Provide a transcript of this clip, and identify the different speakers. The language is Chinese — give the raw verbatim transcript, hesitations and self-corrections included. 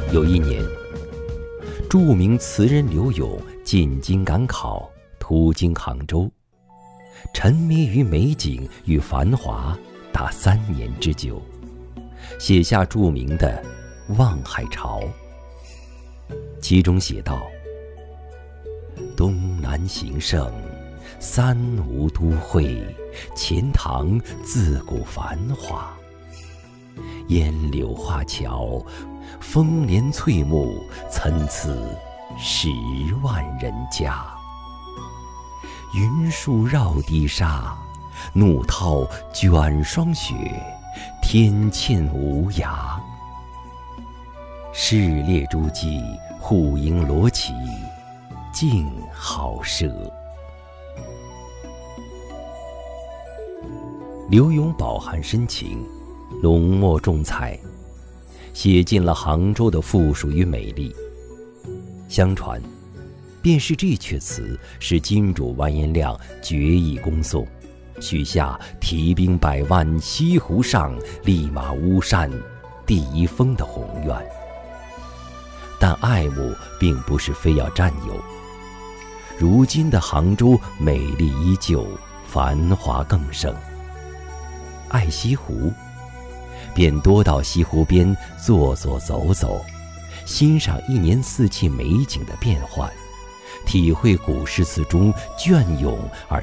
Speaker 1: 有一年，著名词人刘永进京赶考，途经杭州，沉迷于美景与繁华达三年之久，写下著名的《望海潮》。其中写道：东南形胜，三吴都会，钱塘自古繁华。烟柳画桥，风帘翠幕，参差十万人家。云树绕堤沙，怒涛卷霜雪，天堑无涯。市列诸暨，户盈罗绮，竞好舍。刘永饱含深情，浓墨重彩，写尽了杭州的富庶与美丽。相传，便是这阙词使金主完颜亮决意攻宋，许下提兵百万西湖上，立马巫山第一峰的宏愿。但爱慕并不是非要占有，如今的杭州美丽依旧，繁华更盛。爱西湖，便多到西湖边坐坐走走，欣赏一年四季美景的变幻，体会古诗词中隽永而